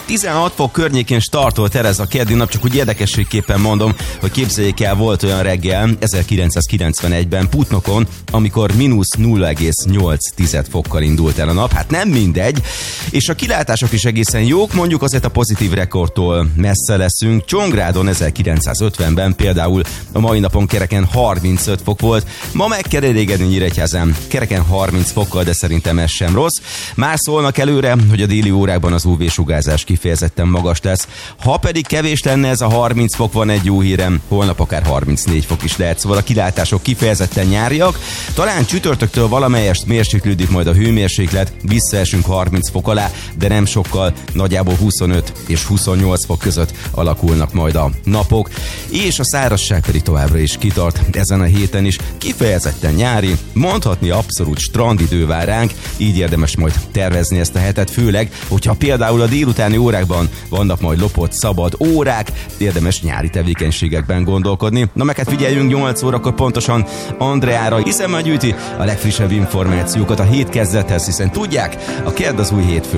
16 fok környékén startolt el ez a keddi nap, csak úgy érdekességképpen mondom, hogy képzeljék el, volt olyan reggel 1991-ben Putnokon, amikor -0,8 fokkal indult el a nap. Hát nem mindegy, és a kilátások is egészen jók, mondjuk azért a pozitív rekordtól messze leszünk. Csongrádon 1950-ben például a mai napon kereken 35 fok volt, ma meg kell elégedni Nyíregyházán kereken 30 fokkal, de szerintem ez sem rossz. Már szólnak előre, hogy a déli órákban az UV-sugárzás kifejezetten magas lesz. Ha pedig kevés lenne ez a 30 fok, van egy jó hírem, holnap akár 34 fok is lehet, szóval a kilátások kifejezetten nyáriak. Talán csütörtöktől valamelyest mérséklődik majd a hőmérséklet, visszaesünk 30 fok alá, de nem sokkal, nagyjából 25 és 28 fok között alakulnak majd a napok, és a szárazság pedig továbbra is kitart ezen a héten is, kifejezetten nyári, mondhatni abszolút strandidő vár ránk, így érdemes majd tervezni ezt a hetet, főleg, hogyha például a délutáni órákban vannak majd lopott szabad órák, érdemes nyári tevékenységekben gondolkodni. Na meg hát figyeljünk 8 órakor pontosan Andreára, hiszen majd gyűjti a legfrissebb információkat a hét kezdethez, hiszen tudják, a kedd az új hétfő.